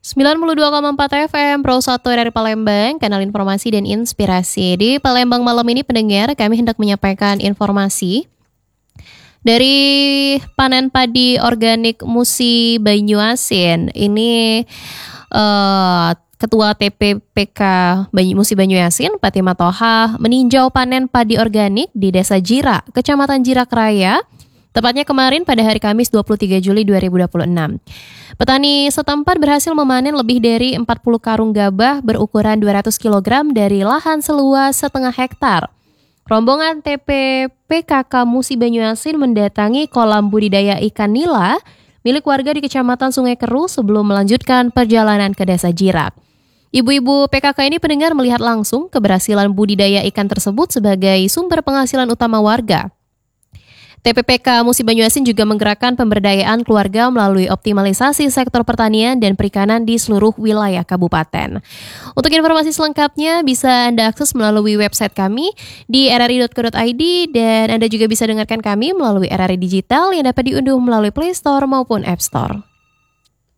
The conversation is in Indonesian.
92,4 FM Pro 1 dari Palembang, kanal informasi dan inspirasi. Di Palembang malam ini pendengar, kami hendak menyampaikan informasi dari panen padi organik Musi Banyuasin. Ini Ketua TPPK Musi Banyuasin, Fatimah Toha, meninjau panen padi organik di Desa Jira, Kecamatan Jirak Raya, tepatnya kemarin pada hari Kamis 23 Juli 2026. Petani setempat berhasil memanen lebih dari 40 karung gabah berukuran 200 kg dari lahan seluas setengah hektar. Rombongan TPPKK Musi Banyuasin mendatangi kolam budidaya ikan nila milik warga di Kecamatan Sungai Keru sebelum melanjutkan perjalanan ke Desa Jirak. Ibu-ibu PKK ini pendengar melihat langsung keberhasilan budidaya ikan tersebut sebagai sumber penghasilan utama warga. TPPK Musi Banyuasin juga menggerakkan pemberdayaan keluarga melalui optimalisasi sektor pertanian dan perikanan di seluruh wilayah kabupaten. Untuk informasi selengkapnya bisa Anda akses melalui website kami di rri.co.id dan Anda juga bisa dengarkan kami melalui RRI Digital yang dapat diunduh melalui Play Store maupun App Store.